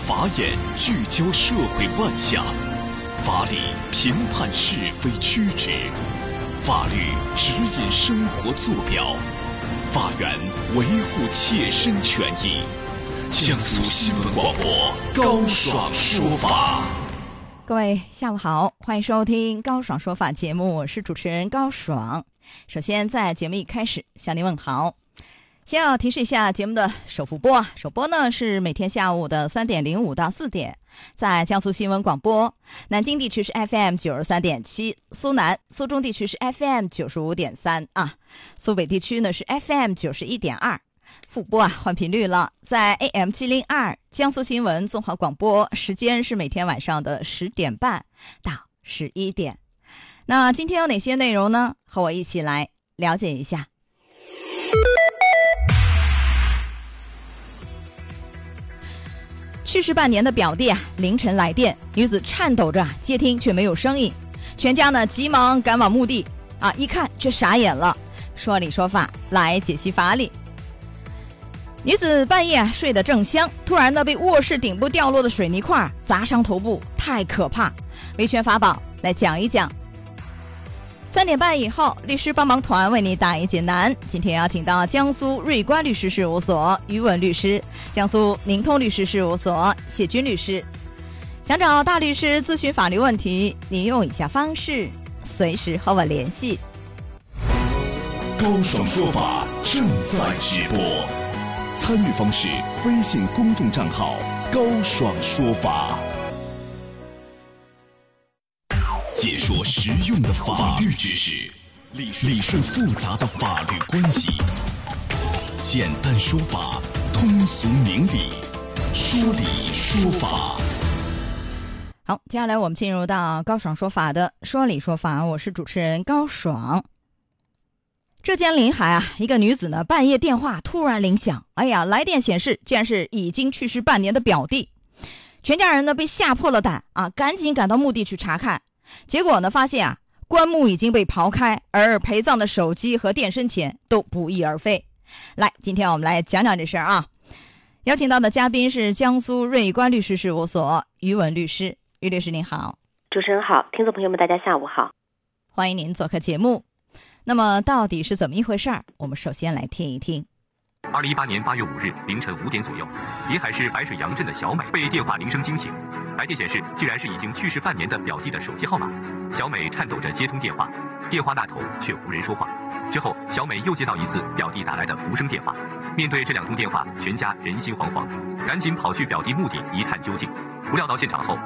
法眼聚焦社会万象，法理评判是非曲直，法律指引生活坐标，法源维护切身权益。江苏新闻广播高爽说法。 各位下午好，欢迎收听高爽说法节目，我是主持人高爽。首先在节目一开始向您问好。先要提示一下节目的首播首播呢是每天下午的3点05到4点，在江苏新闻广播，南京地区是 FM 93.7，苏南苏中地区是 FM 95.3啊，苏北地区呢是 FM 91.2。复播换频率了，在 AM 702江苏新闻综合广播，时间是每天晚上的10点半到11点。那今天有哪些内容呢？和我一起来了解一下。去世半年的表弟凌晨来电，女子颤抖着接听却没有声音，全家呢急忙赶往墓地一看却傻眼了。说理说法来解析法理。女子半夜睡得正香，突然呢被卧室顶部掉落的水泥块砸伤头部，太可怕。维权法宝来讲一讲。3点半以后，律师帮忙团为你答疑解难。今天邀请到江苏瑞观律师事务所于文律师，江苏宁通律师事务所谢军律师。想找大律师咨询法律问题，您用以下方式随时和我联系。 高爽说法正在直播，参与方式：微信公众账号高爽说法。解说实用的法律知识，理顺复杂的法律关系，简单说法，通俗明理，说理说法。 好，接下来我们进入到高爽说法的说理说法，我是主持人高爽。浙江临海一个女子呢半夜电话突然铃响，来电显示竟然是已经去世半年的表弟，全家人呢被吓破了胆赶紧赶到墓地去查看。结果呢发现棺木已经被刨开，而陪葬的手机和电生钱都不翼而飞。来，今天我们来讲讲这事儿邀请到的嘉宾是江苏瑞观律师事务所于文律师。于律师您好。 主持人好，听众朋友们大家下午好， 欢迎您做客节目。那么到底是怎么一回事儿？我们首先来听一听。 2018年8月5日凌晨5点左右，临海市白水洋镇的小美被电话铃声惊醒，来电显示竟然是已经去世半年的表弟的手机号码。小美颤抖着接通电话，电话那头却无人说话。之后小美又接到一次表弟打来的无声电话，面对这2通电话，全家人心惶惶，赶紧跑去表弟墓地一探究竟。不料到现场后，